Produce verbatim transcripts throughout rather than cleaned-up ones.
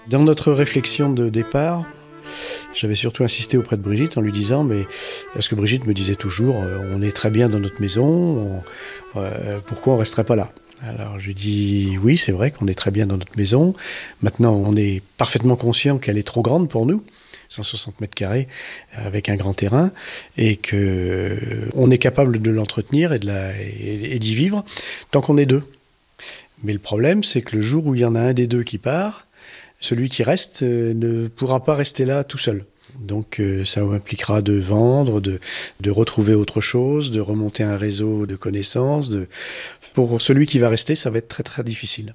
Dans notre réflexion de départ, j'avais surtout insisté auprès de Brigitte en lui disant, mais parce que Brigitte me disait toujours, euh, on est très bien dans notre maison, on, euh, pourquoi on ne resterait pas là? Alors je lui dis, oui, c'est vrai qu'on est très bien dans notre maison. Maintenant, on est parfaitement conscient qu'elle est trop grande pour nous, cent soixante mètres carrés, avec un grand terrain, et qu'on est capable de l'entretenir et, de la, et, et d'y vivre tant qu'on est deux. Mais le problème, c'est que le jour où il y en a un des deux qui part, celui qui reste euh, ne pourra pas rester là tout seul. Donc euh, ça impliquera de vendre, de, de retrouver autre chose, de remonter un réseau de connaissances. De... Pour celui qui va rester, ça va être très très difficile.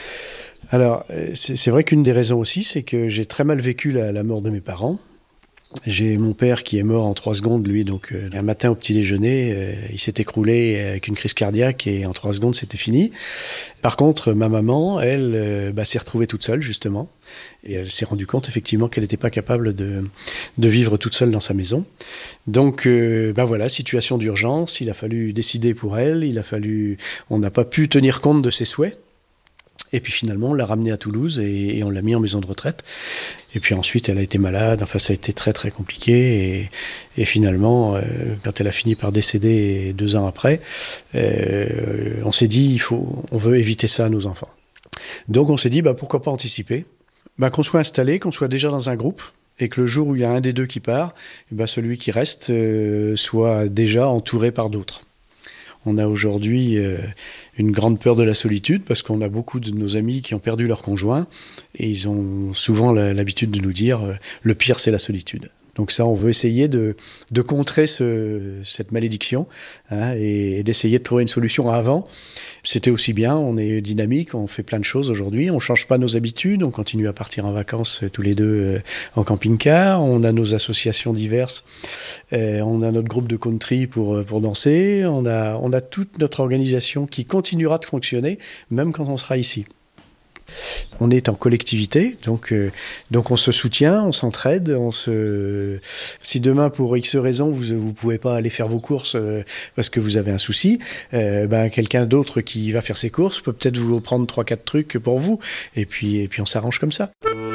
Alors c'est, c'est vrai qu'une des raisons aussi, c'est que j'ai très mal vécu la, la mort de mes parents. J'ai mon père qui est mort en trois secondes, lui, donc euh, un matin au petit déjeuner, euh, il s'est écroulé avec une crise cardiaque et en trois secondes c'était fini. Par contre, ma maman, elle, euh, bah, s'est retrouvée toute seule justement, et elle s'est rendue compte effectivement qu'elle n'était pas capable de, de vivre toute seule dans sa maison. Donc, euh, bah voilà, situation d'urgence, il a fallu décider pour elle, il a fallu, on n'a pas pu tenir compte de ses souhaits. Et puis finalement, on l'a ramenée à Toulouse et, et on l'a mis en maison de retraite. Et puis ensuite, elle a été malade. Enfin, ça a été très, très compliqué. Et, et finalement, euh, quand elle a fini par décéder deux ans après, euh, on s'est dit, il faut, on veut éviter ça à nos enfants. Donc on s'est dit, bah, pourquoi pas anticiper, bah, qu'on soit installé, qu'on soit déjà dans un groupe, et que le jour où il y a un des deux qui part, bah, celui qui reste euh, soit déjà entouré par d'autres. On a aujourd'hui euh, une grande peur de la solitude parce qu'on a beaucoup de nos amis qui ont perdu leur conjoint et ils ont souvent la, l'habitude de nous dire euh, le pire c'est la solitude. Donc ça, on veut essayer de, de contrer ce, cette malédiction hein, et, et d'essayer de trouver une solution avant. C'était aussi bien, on est dynamique, on fait plein de choses aujourd'hui, on ne change pas nos habitudes, on continue à partir en vacances tous les deux euh, en camping-car, on a nos associations diverses, euh, on a notre groupe de country pour, pour danser, on a, on a toute notre organisation qui continuera de fonctionner même quand on sera ici. On est en collectivité, donc, euh, donc on se soutient, on s'entraide. On se... Si demain, pour X raison, vous ne pouvez pas aller faire vos courses euh, parce que vous avez un souci, euh, ben, quelqu'un d'autre qui va faire ses courses peut peut-être vous prendre trois quatre trucs pour vous. Et puis, et puis on s'arrange comme ça.